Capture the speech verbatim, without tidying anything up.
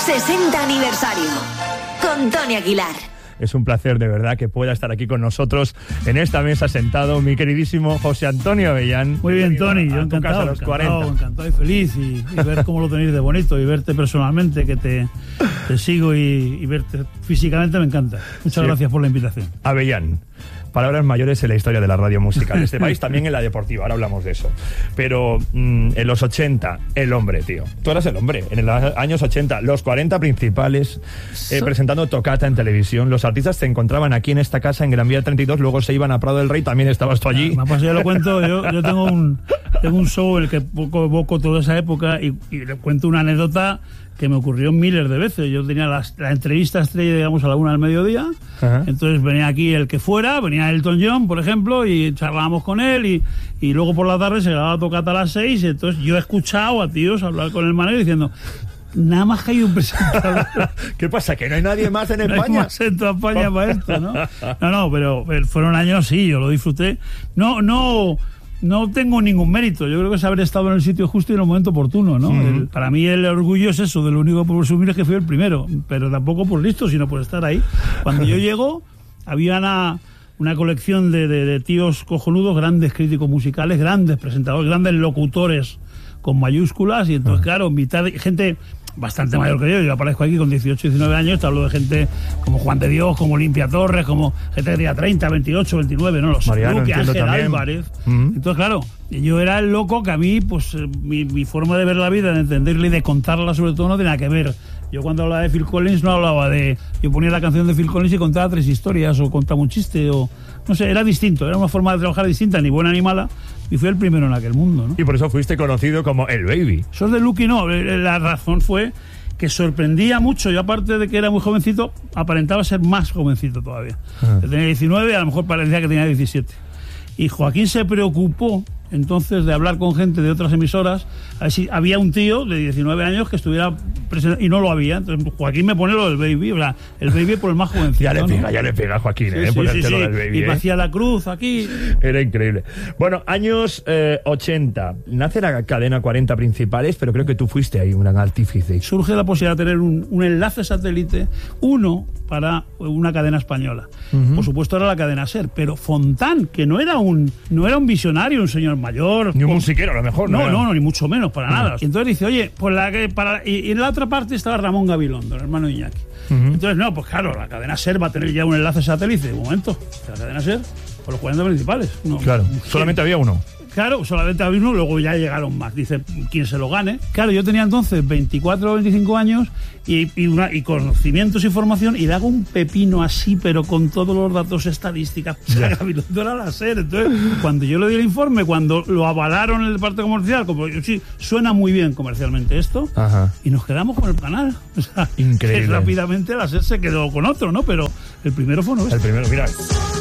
sesenta aniversario con Tony Aguilar. Es un placer de verdad que pueda estar aquí con nosotros en esta mesa sentado mi queridísimo José Antonio Avellán. Muy bien, Tony, yo encantado, a los encantado, encantado y feliz y, y ver cómo lo tenéis de bonito y verte personalmente, que te, te sigo y, y verte físicamente me encanta. Muchas sí. gracias por la invitación. Avellán. Palabras mayores en la historia de la radio musical de este país, también en la deportiva, ahora hablamos de eso. Pero mmm, en los ochenta, el hombre, tío. Tú eras el hombre. En los años ochenta, los cuarenta principales, eh, presentando Tocata en televisión. Los artistas se encontraban aquí en esta casa, en Gran Vía treinta y dos, luego se iban a Prado del Rey, también estabas tú allí. Ah, pues yo lo cuento, yo, yo tengo, un, tengo un show en el que poco evoco toda esa época y, y le cuento una anécdota que me ocurrió miles de veces. Yo tenía la, la entrevista estrella, digamos, a la una del mediodía. Ajá. Entonces venía aquí el que fuera, venía Elton John, por ejemplo, y charlábamos con él, y, y luego por la tarde se grababa Tocata a las seis, y entonces yo he escuchado a tíos hablar con el manager diciendo, nada más que hay un presentador. ¿Qué pasa? ¿Que no hay nadie más en no España? Hay más en toda España para esto, ¿no? No, no, pero, pero fueron años, sí, yo lo disfruté. No, no... No tengo ningún mérito, yo creo que es haber estado en el sitio justo y en el momento oportuno, ¿no? Uh-huh. El, para mí el orgullo es eso, de lo único por presumir es que fui el primero, pero tampoco por listo, sino por estar ahí. Cuando yo llego, había una, una colección de, de, de tíos cojonudos, grandes críticos musicales, grandes presentadores, grandes locutores con mayúsculas, y entonces, uh-huh. claro, mitad de gente bastante mayor que yo, yo aparezco aquí con dieciocho, diecinueve años, te hablo de gente como Juan de Dios, como Olimpia Torres, como gente que tenía treinta, veintiocho, veintinueve, no lo sé, Mariano, Luque, Ángel también. Álvarez. Uh-huh. Entonces, claro, yo era el loco que a mí, pues, mi, mi forma de ver la vida, de entenderla y de contarla sobre todo, no tenía que ver. Yo cuando hablaba de Phil Collins no hablaba de... Yo ponía la canción de Phil Collins y contaba tres historias, o contaba un chiste, o... No sé, era distinto, era una forma de trabajar distinta, ni buena ni mala, y fui el primero en aquel mundo, ¿no? Y por eso fuiste conocido como el Baby. Eso es de Lucky, no, la razón fue que sorprendía mucho. Yo, aparte de que era muy jovencito, aparentaba ser más jovencito todavía. Ah. Tenía diecinueve, a lo mejor parecía que tenía diecisiete. Y Joaquín se preocupó entonces de hablar con gente de otras emisoras, a ver si había un tío de diecinueve años que estuviera presente, y no lo había. Entonces Joaquín me pone lo del Baby, o sea, el Baby por el más jovencito. Ya le pega, ¿no? ya le pega a Joaquín, sí, ¿eh? Sí, Ponerte sí, lo sí. del Baby, y ¿eh? me hacía la cruz aquí. Era increíble. Bueno, años eh, ochenta, nace la cadena cuarenta principales, pero creo que tú fuiste ahí un artífice. Surge la posibilidad de tener un, un enlace satélite, uno para una cadena española. Uh-huh. Por supuesto era la cadena SER, pero Fontán, que no era un no era un visionario, un señor mayor, ni un musiquero a lo mejor, no, no, no, no, ni mucho menos, para uh-huh. nada. Y entonces dice, oye, pues la que para y, y en la otra parte estaba Ramón Gabilondo, el hermano de Iñaki. Uh-huh. Entonces, no, pues claro, la cadena SER va a tener ya un enlace satélite. Un momento, la cadena SER con los cuarenta principales. No, claro, solamente había uno. Claro, solamente había uno, luego ya llegaron más. Dice, quien se lo gane. Claro, yo tenía entonces veinticuatro o veinticinco años y, y, una, y conocimientos y formación, y le hago un pepino así, pero con todos los datos estadísticas. Yeah. Gabilondo era la SER. Entonces, cuando yo le di el informe, cuando lo avalaron en el parte comercial, como sí, suena muy bien comercialmente esto, ajá. y nos quedamos con el canal. O sea, increíble. Rápidamente la SER se quedó con otro, ¿no? Pero el primero fue nuestro. El primero, mira.